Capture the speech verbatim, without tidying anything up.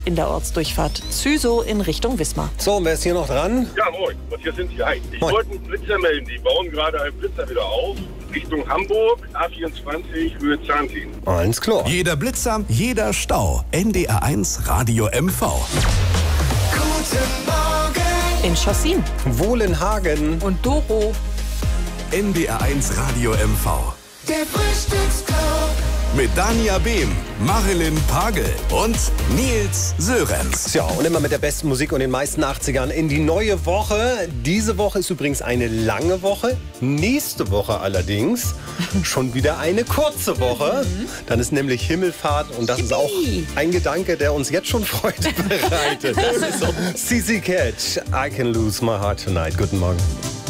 in der Ortsdurchfahrt Züsow in Richtung Wismar. So, und wer ist hier noch dran? Ja, moin. Und hier sind Sie ein. Ich Moin. wollte einen Blitzer melden. Die bauen gerade einen Blitzer wieder auf. Richtung Hamburg, A vierundzwanzig, Höhe Zahntin. Alles klar. Jeder Blitzer, jeder Stau. N D R eins Radio M V. Guten Morgen. In Chassin. Wohlenhagen. Und Doro. N D R eins Radio M V. Der Frühstücksclub. Mit Dania Behm, Marilyn Pagel und Nils Sörenz. Ja, und immer mit der besten Musik und den meisten achtzigern in die neue Woche. Diese Woche ist übrigens eine lange Woche. Nächste Woche allerdings schon wieder eine kurze Woche. Dann ist nämlich Himmelfahrt und das ist auch ein Gedanke, der uns jetzt schon Freude bereitet. C C Catch, I Can Lose My Heart Tonight. Guten Morgen.